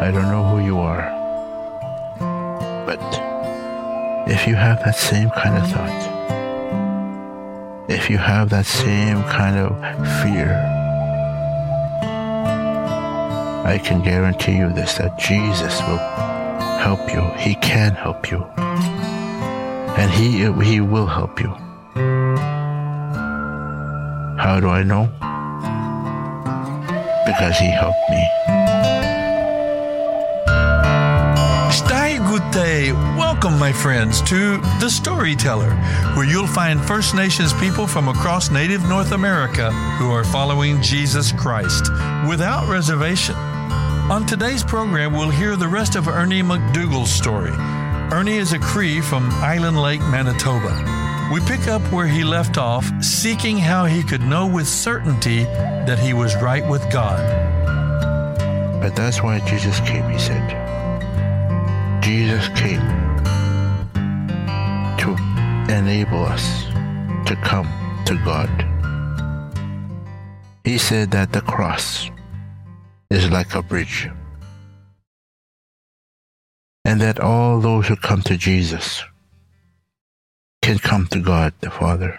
I don't know who you are, but if you have that same kind of thought, if you have that same kind of fear, I can guarantee you this, that Jesus will help you. He can help you. And He will help you. How do I know? Because He helped me. Stai good day. Welcome, my friends, to The Storyteller, where you'll find First Nations people from across native North America who are following Jesus Christ without reservation. On today's program, we'll hear the rest of Ernie McDougall's story. Ernie is a Cree from Island Lake, Manitoba. We pick up where he left off, seeking how he could know with certainty that he was right with God. But that's why Jesus came, he said. Jesus came to enable us to come to God. He said that the cross is like a bridge, and that all those who come to Jesus can come to God the Father.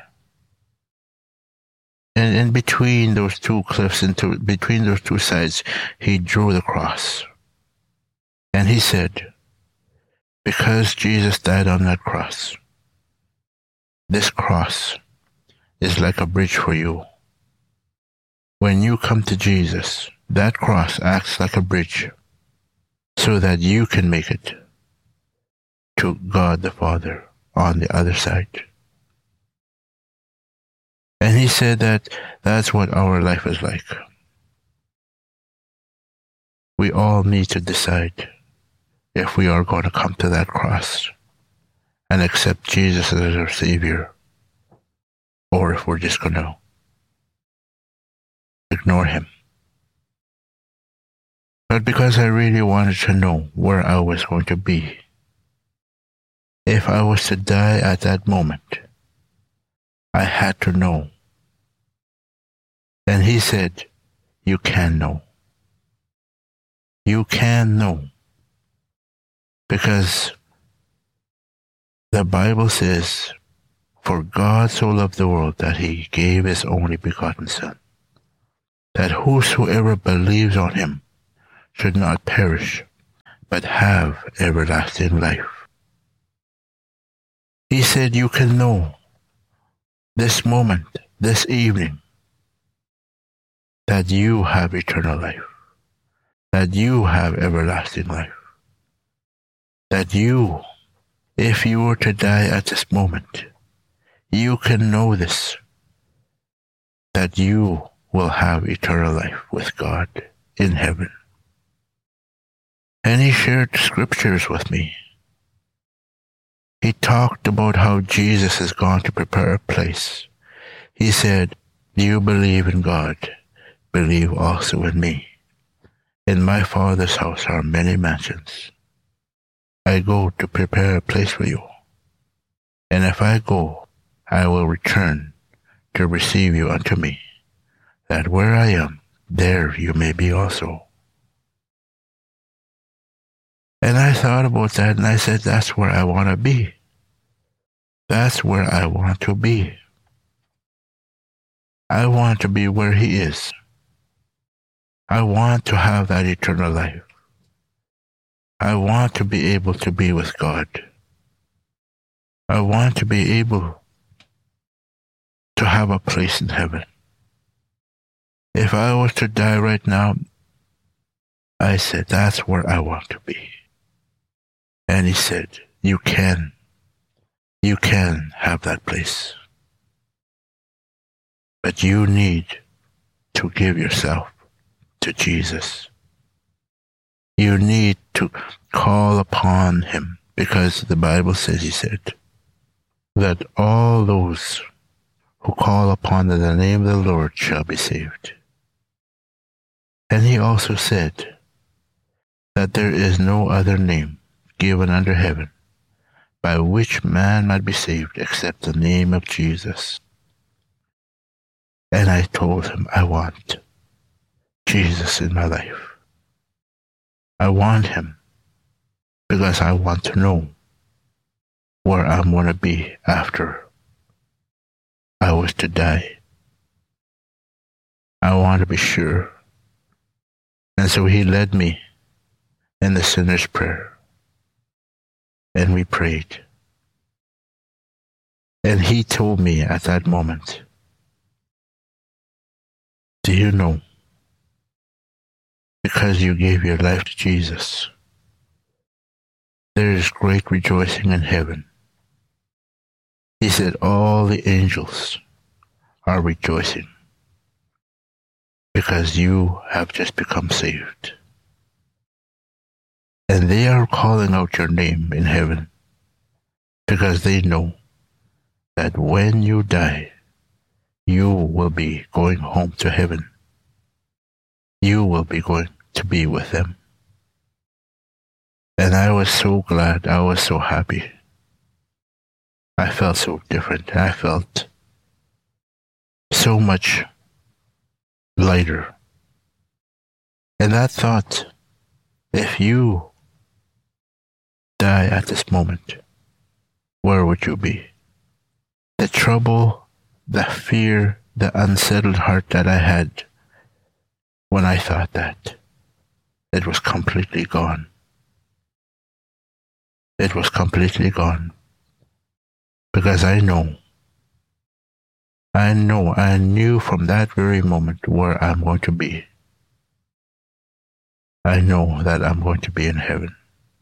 And in between those two cliffs, between those two sides, He drew the cross. And He said, because Jesus died on that cross, this cross is like a bridge for you. When you come to Jesus, that cross acts like a bridge so that you can make it to God the Father on the other side. And He said that that's what our life is like. We all need to decide if we are going to come to that cross and accept Jesus as our Savior, or if we're just going to ignore Him. But because I really wanted to know where I was going to be, if I was to die at that moment, I had to know. And He said, you can know. You can know. Because the Bible says, for God so loved the world that He gave His only begotten Son, that whosoever believes on Him should not perish, but have everlasting life. He said, you can know this moment, this evening, that you have eternal life, that you have everlasting life, that you, if you were to die at this moment, you can know this, that you will have eternal life with God in heaven. And He shared scriptures with me. He talked about how Jesus has gone to prepare a place. He said, do you believe in God? Believe also in me. In my Father's house are many mansions. I go to prepare a place for you. And if I go, I will return to receive you unto me, that where I am, there you may be also. And I thought about that, and I said, that's where I want to be. That's where I want to be. I want to be where He is. I want to have that eternal life. I want to be able to be with God. I want to be able to have a place in heaven. If I was to die right now, I said, that's where I want to be. And He said, you can have that place. But you need to give yourself to Jesus. You need to call upon Him, because the Bible says, He said, that all those who call upon the name of the Lord shall be saved. And He also said that there is no other name given under heaven by which man might be saved except the name of Jesus. And I told Him, I want Jesus in my life. I want him because I want to know where I'm going to be after I was to die. I want to be sure. And so he led me in the sinner's prayer. And we prayed. And he told me at that moment, do you know, because you gave your life to Jesus, there is great rejoicing in heaven. He said all the angels are rejoicing because you have just become saved. And they are calling out your name in heaven because they know that when you die, you will be going home to heaven. You will be going to be with them. And I was so glad. I was so happy. I felt so different. I felt so much lighter. And that thought, if you die at this moment, where would you be? The trouble, the fear, the unsettled heart that I had when I thought that, it was completely gone. It was completely gone. Because I knew from that very moment where I'm going to be. I know that I'm going to be in heaven.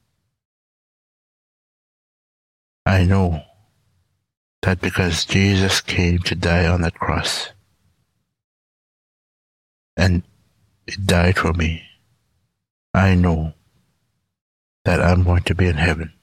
I know that because Jesus came to die on that cross and he died for me, I know that I'm going to be in heaven.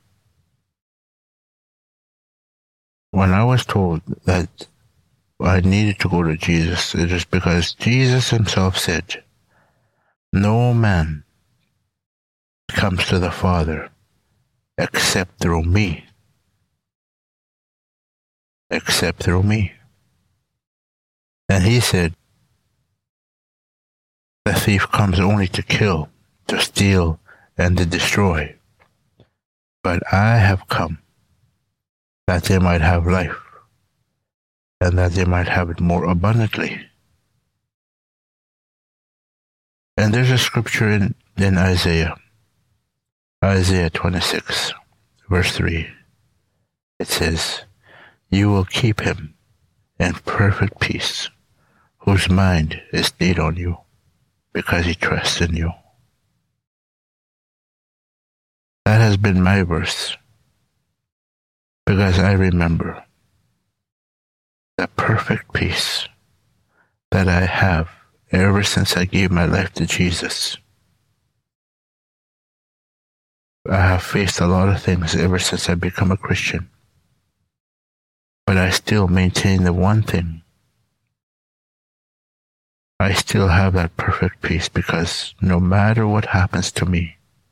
When I was told that I needed to go to Jesus, it is because Jesus himself said, no man comes to the Father except through me. Except through me. And he said, the thief comes only to kill, to steal, and to destroy. But I have come that they might have life, and that they might have it more abundantly. And there's a scripture in Isaiah 26, verse 3. It says, you will keep him in perfect peace, whose mind is stayed on you, because he trusts in you. That has been my verse, because I remember the perfect peace that I have ever since I gave my life to Jesus. I have faced a lot of things ever since I become a Christian. But I still maintain the one thing. I still have that perfect peace because no matter what happens to me,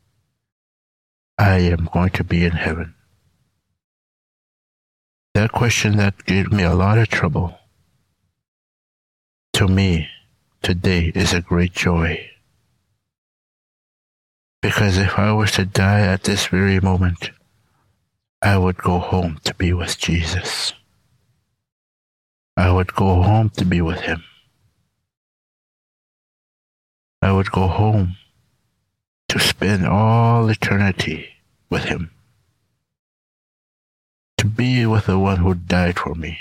I am going to be in heaven. That question that gave me a lot of trouble, to me, today is a great joy. Because if I was to die at this very moment, I would go home to be with Jesus. I would go home to be with him. I would go home to spend all eternity with him. To be with the one who died for me.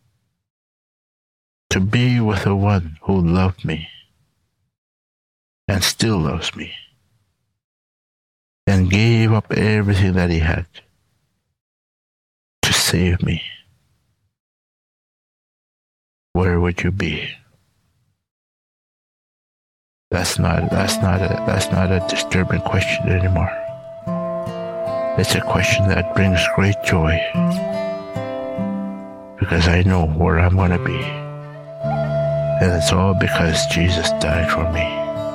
To be with the one who loved me and still loves me and gave up everything that he had to save me. Where would you be? That's not a disturbing question anymore. It's a question that brings great joy because I know where I'm going to be. And it's all because Jesus died for me.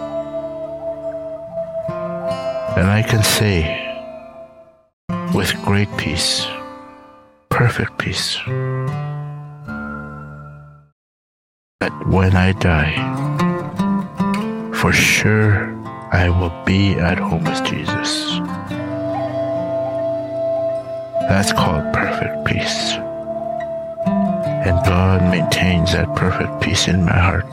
And I can say with great peace, perfect peace, that when I die, for sure I will be at home with Jesus. That's called perfect peace. And God maintains that perfect peace in my heart.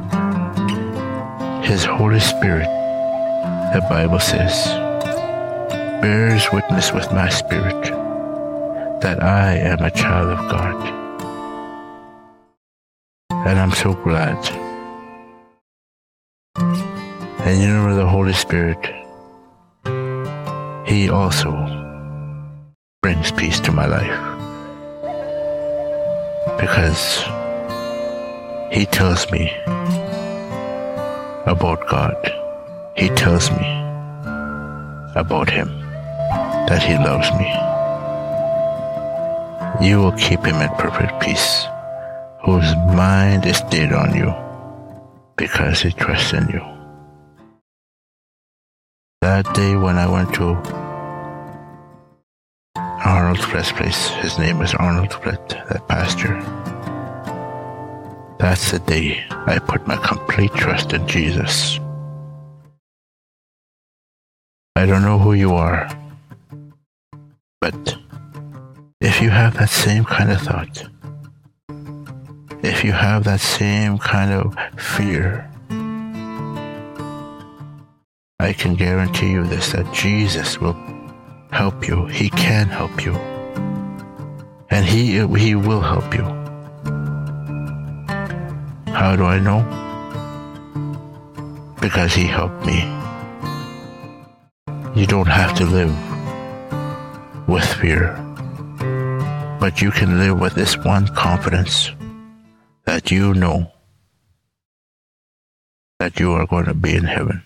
His Holy Spirit, the Bible says, bears witness with my spirit that I am a child of God. And I'm so glad. And you know, the Holy Spirit, He also brings peace to my life. Because He tells me about God. He tells me about Him, that He loves me. You will keep him in perfect peace, whose mind is stayed on you, because he trusts in you. That day when I went to Arnold Flett's place, his name is Arnold Flett, that pastor, that's the day I put my complete trust in Jesus. I don't know who you are, but if you have that same kind of thought, if you have that same kind of fear, I can guarantee you this, that Jesus will help you. He can help you. And He will help you. How do I know? Because He helped me. You don't have to live with fear, but you can live with this one confidence that you know that you are going to be in heaven.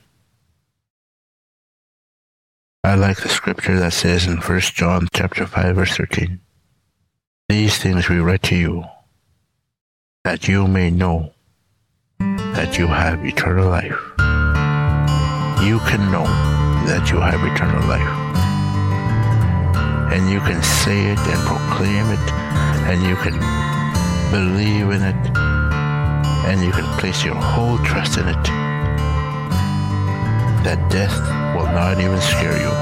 I like the scripture that says in 1 John chapter 5, verse 13, these things we write to you, that you may know that you have eternal life. You can know that you have eternal life. And you can say it and proclaim it, and you can believe in it, and you can place your whole trust in it, that death will not even scare you.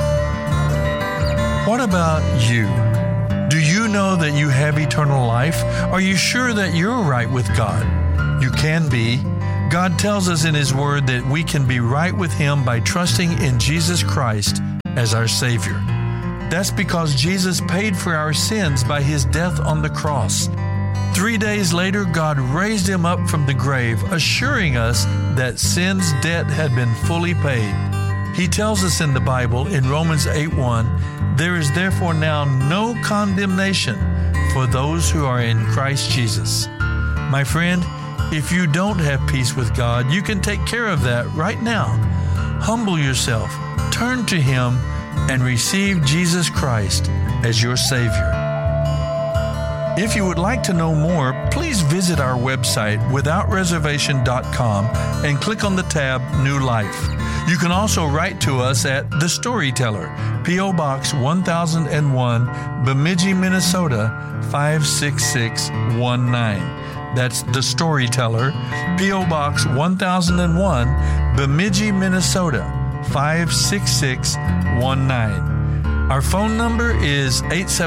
What about you? Do you know that you have eternal life? Are you sure that you're right with God? You can be. God tells us in His Word that we can be right with Him by trusting in Jesus Christ as our Savior. That's because Jesus paid for our sins by His death on the cross. 3 days later, God raised Him up from the grave, assuring us that sin's debt had been fully paid. He tells us in the Bible, in Romans 8:1, there is therefore now no condemnation for those who are in Christ Jesus. My friend, if you don't have peace with God, you can take care of that right now. Humble yourself, turn to Him, and receive Jesus Christ as your Savior. If you would like to know more, please visit our website, withoutreservation.com, and click on the tab New Life. You can also write to us at The Storyteller, P.O. Box 1001, Bemidji, Minnesota 56619. That's The Storyteller, P.O. Box 1001, Bemidji, Minnesota 56619. Our phone number is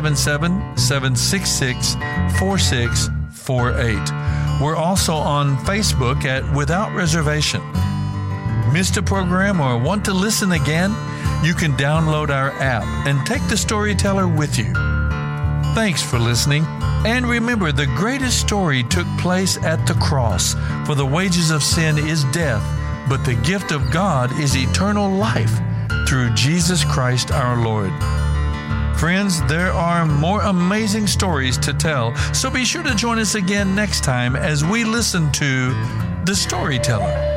877-766-4648. We're also on Facebook at Without Reservation. Missed a program or want to listen again? You can download our app and take The Storyteller with you. Thanks for listening. And remember, the greatest story took place at the cross. For the wages of sin is death, but the gift of God is eternal life through Jesus Christ our Lord. Friends, there are more amazing stories to tell, so be sure to join us again next time as we listen to The Storyteller.